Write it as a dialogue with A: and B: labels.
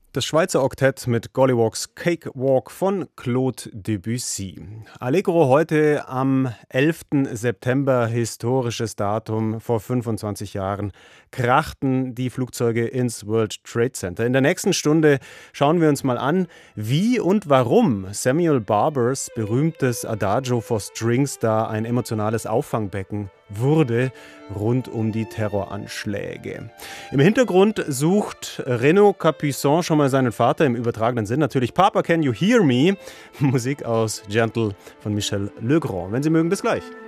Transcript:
A: Das Schweizer Oktett mit Golliwogs Cakewalk von Claude Debussy. Allegro heute am 11. September, historisches Datum. Vor 25 Jahren krachten die Flugzeuge ins World Trade Center. In der nächsten Stunde schauen wir uns mal an, wie und warum Samuel Barbers berühmtes Adagio for Strings da ein emotionales Auffangbecken wurde rund um die Terroranschläge. Im Hintergrund sucht Renaud Capuçon schon mal seinen Vater im übertragenen Sinn. Natürlich Papa Can You Hear Me? Musik aus Gentle von Michel Legrand. Wenn Sie mögen, bis gleich.